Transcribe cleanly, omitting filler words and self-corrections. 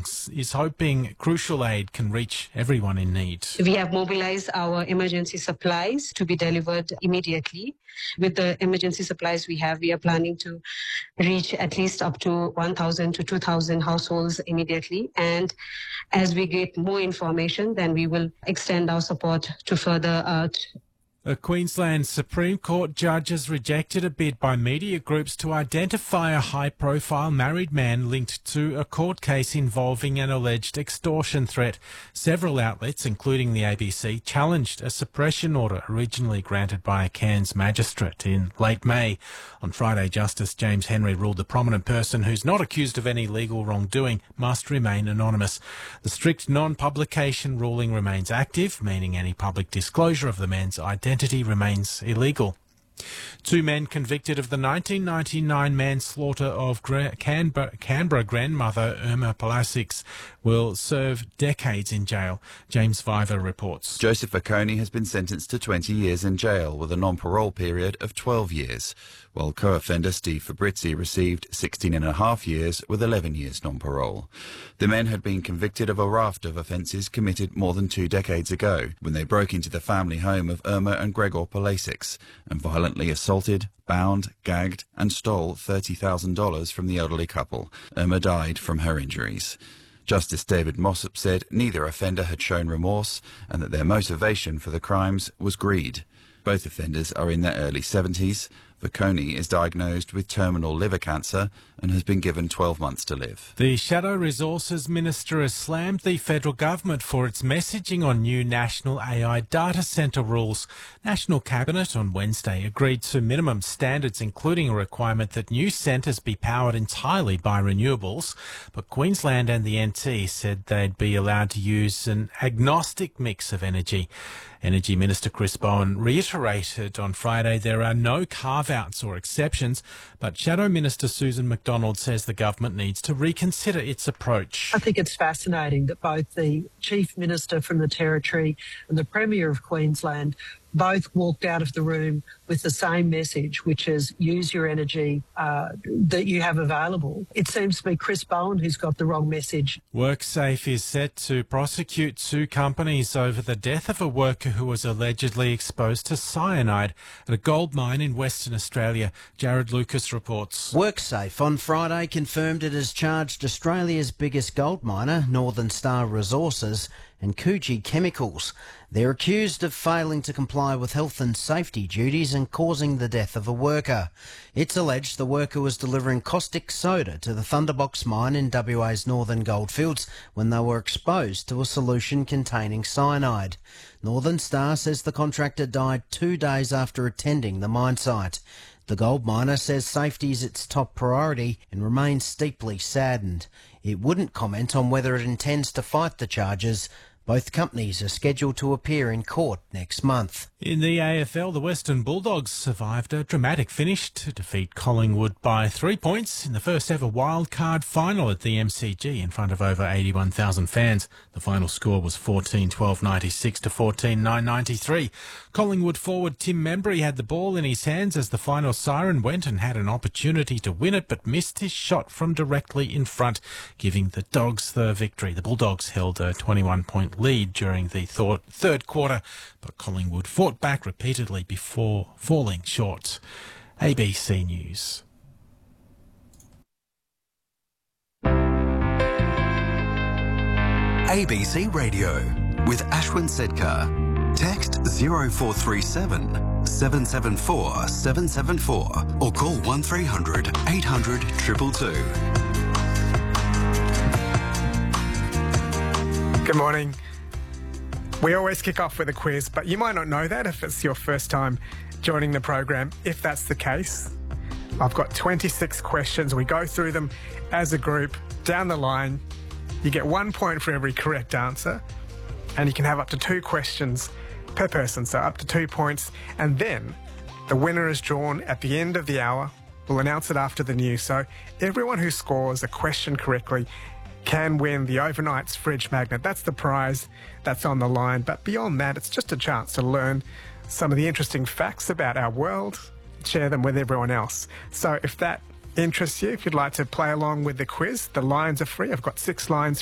Bulldogs is hoping crucial aid can reach everyone in need. We have mobilized our emergency supplies to be delivered immediately. With the emergency supplies we are planning to reach at least up to 1,000 to 2,000 households immediately. And as we get more information, then we will extend our support to further. A Queensland Supreme Court judge has rejected a bid by media groups to identify a high-profile married man linked to a court case involving an alleged extortion threat. Several outlets, including the ABC, challenged a suppression order originally granted by a Cairns magistrate in late May. On Friday, Justice James Henry ruled the prominent person who's not accused of any legal wrongdoing must remain anonymous. The strict non-publication ruling remains active, meaning any public disclosure of the man's identity remains illegal. Two men convicted of the 1999 manslaughter of Canberra grandmother Irma Palasic will serve decades in jail. James Viver reports. Joseph Oconee has been sentenced to 20 years in jail with a non-parole period of 12 years, while co-offender Steve Fabrizzi received 16.5 years with 11 years non-parole. The men had been convicted of a raft of offences committed more than 2 decades ago when they broke into the family home of Irma and Gregor Palasic and violently assaulted, bound, gagged and stole $30,000 from the elderly couple. Irma died from her injuries. Justice David Mossop said neither offender had shown remorse and that their motivation for the crimes was greed. Both offenders are in their early 70s. Oconee is diagnosed with terminal liver cancer and has been given 12 months to live. The Shadow Resources Minister has slammed the federal government for its messaging on new national AI data centre rules. National Cabinet on Wednesday agreed to minimum standards, including a requirement that new centres be powered entirely by renewables. But Queensland and the NT said they'd be allowed to use an agnostic mix of energy. Energy Minister Chris Bowen reiterated on Friday there are no carve-outs or exceptions, but Shadow Minister Susan McDonald says the government needs to reconsider its approach. I think it's fascinating that both the Chief Minister from the Territory and the Premier of Queensland both walked out of the room with the same message, which is use your energy that you have available. It seems to be Chris Bowen who's got the wrong message. WorkSafe is set to prosecute 2 companies over the death of a worker who was allegedly exposed to cyanide at a gold mine in Western Australia. Jared Lucas reports. WorkSafe on Friday confirmed it has charged Australia's biggest gold miner, Northern Star Resources, and Coogee Chemicals. They're accused of failing to comply with health and safety duties and causing the death of a worker. It's alleged the worker was delivering caustic soda to the Thunderbox mine in WA's Northern Goldfields when they were exposed to a solution containing cyanide. Northern Star says the contractor died 2 days after attending the mine site. The gold miner says safety is its top priority and remains deeply saddened. It wouldn't comment on whether it intends to fight the charges. Both companies are scheduled to appear in court next month. In the AFL, the Western Bulldogs survived a dramatic finish to defeat Collingwood by 3 points in the first ever wildcard final at the MCG in front of over 81,000 fans. The final score was 14-12-96 to 14-9-93. Collingwood forward Tim Membry had the ball in his hands as the final siren went and had an opportunity to win it, but missed his shot from directly in front, giving the Dogs the victory. The Bulldogs held a 21-point lead during the third quarter, but Collingwood fought back repeatedly before falling short. ABC News. ABC Radio with Ashwin Sedkar. Text 0437 774 774 or call 1300 800 222. Good morning. We always kick off with a quiz, but you might not know that if it's your first time joining the program. If that's the case, I've got 26 questions. We go through them as a group down the line. You get 1 point for every correct answer, and you can have up to 2 questions per person, so up to 2 points. And then the winner is drawn at the end of the hour. We'll announce it after the news. So everyone who scores a question correctly can win the Overnight's fridge magnet. That's the prize that's on the line. But beyond that, it's just a chance to learn some of the interesting facts about our world, share them with everyone else. So if that interests you, if you'd like to play along with the quiz, the lines are free. I've got 6 lines